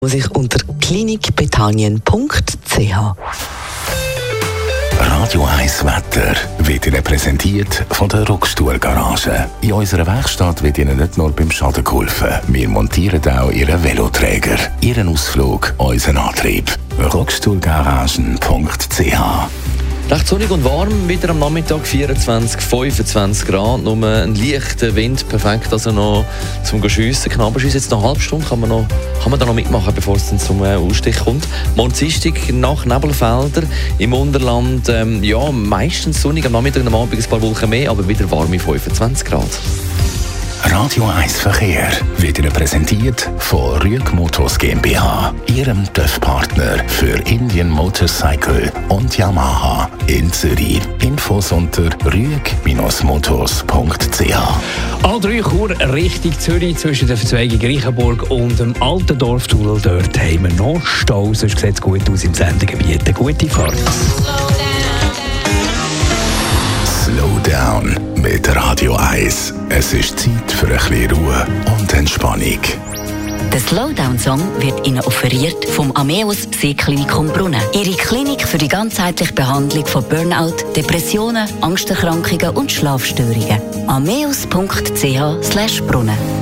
Muss ich unter klinikbetanien.ch. Radio 1 Wetter wird Ihnen präsentiert von der Rockstuhl-Garage. In unserer Werkstatt wird Ihnen nicht nur beim Schaden geholfen. Wir montieren auch Ihren Veloträger, Ihren Ausflug, unseren Antrieb. Rockstuhlgaragen.ch. Recht sonnig und warm, wieder am Nachmittag 24, 25 Grad, nur ein leichter Wind, perfekt also noch zum Schiessen, Knabenschiessen. Jetzt noch eine halbe Stunde kann man da noch mitmachen, bevor es dann zum Ausstich kommt. Morgen Dienstag nach Nebelfelder im Unterland, meistens sonnig, am Nachmittag und am Abend ein paar Wolken mehr, aber wieder warme 25 Grad. Radio 1 Verkehr wird Ihnen präsentiert von Rüeg Motors GmbH, Ihrem TÜV-Partner für Indian Motorcycle und Yamaha in Zürich. Infos unter rüeg-motors.ch. A3 Chur Richtung Zürich zwischen der Verzweigung Reichenburg und dem alten Dorftunnel. Dort haben wir noch Stau, sonst sieht es gut aus im Sendegebiet. Eine gute Fahrt. Slow down mit Radio 1. Es ist Zeit für ein bisschen Ruhe und Entspannung. Der Slowdown-Song wird Ihnen offeriert vom Ameos Psyklinikum Brunnen. Ihre Klinik für die ganzheitliche Behandlung von Burnout, Depressionen, Angsterkrankungen und Schlafstörungen. ameos.ch/Brunnen